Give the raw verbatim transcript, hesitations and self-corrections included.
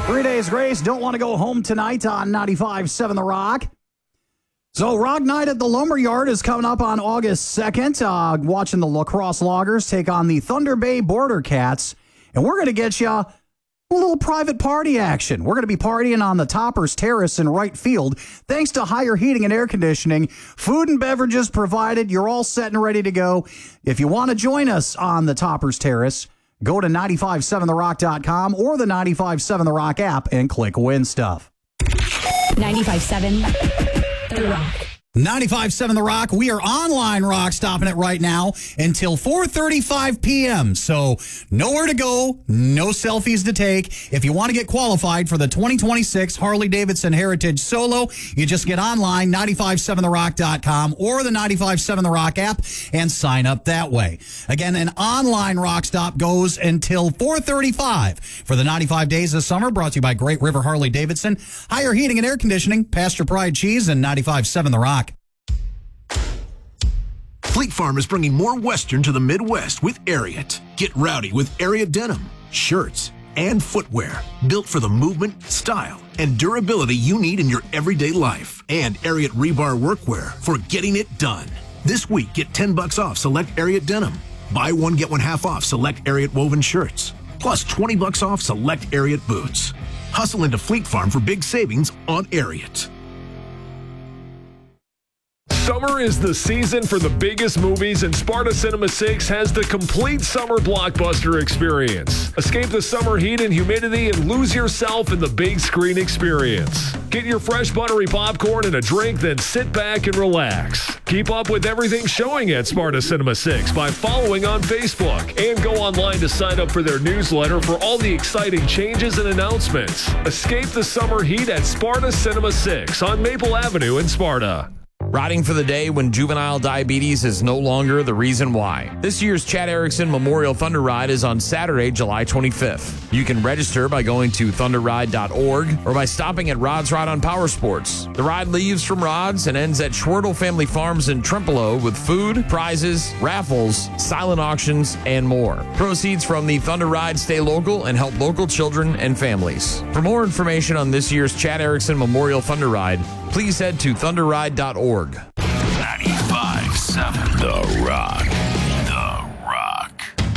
Three Days Grace, Don't Want to Go Home Tonight on ninety-five point seven The Rock. So Rock Night at the Lumberyard is coming up on August second. Uh, watching the La Crosse Loggers take on the Thunder Bay Border Cats. And we're going to get you a little private party action. We're going to be partying on the Toppers Terrace in right field. Thanks to Higher Heating and Air Conditioning. Food and beverages provided. You're all set and ready to go. If you want to join us on the Toppers Terrace, go to nine five seven the rock dot com or the nine five seven The Rock app and click Win Stuff. ninety-five point seven The Rock. ninety-five point seven The Rock. We are online, Rock, stopping it right now until four thirty-five p.m. So nowhere to go, no selfies to take. If you want to get qualified for the twenty twenty-six Harley-Davidson Heritage Solo, you just get online, nine five seven the rock dot com or the nine five seven The Rock app and sign up that way. Again, an online Rock Stop goes until four thirty-five for the ninety-five Days of Summer, brought to you by Great River Harley-Davidson, Higher Heating and Air Conditioning, Pasture Pride Cheese, and ninety-five point seven The Rock. Fleet Farm is bringing more Western to the Midwest with Ariat. Get rowdy with Ariat denim, shirts, and footwear built for the movement, style, and durability you need in your everyday life. And Ariat rebar workwear for getting it done. This week, get ten bucks off select Ariat denim. Buy one, get one half off select Ariat woven shirts. Plus twenty bucks off select Ariat boots. Hustle into Fleet Farm for big savings on Ariat. Summer is the season for the biggest movies, and Sparta Cinema six has the complete summer blockbuster experience. Escape the summer heat and humidity and lose yourself in the big screen experience. Get your fresh buttery popcorn and a drink, then sit back and relax. Keep up with everything showing at Sparta Cinema six by following on Facebook, and go online to sign up for their newsletter for all the exciting changes and announcements. Escape the summer heat at Sparta Cinema six on Maple Avenue in Sparta. Riding for the day when juvenile diabetes is no longer the reason why. This year's Chad Erickson Memorial Thunder Ride is on Saturday, July twenty-fifth. You can register by going to thunder ride dot org or by stopping at Rod's Ride on Power Sports. The ride leaves from Rod's and ends at Schwertle Family Farms in Trempealeau with food, prizes, raffles, silent auctions, and more. Proceeds from the Thunder Ride stay local and help local children and families. For more information on this year's Chad Erickson Memorial Thunder Ride, please head to thunder ride dot org. ninety-five point seven The Rock.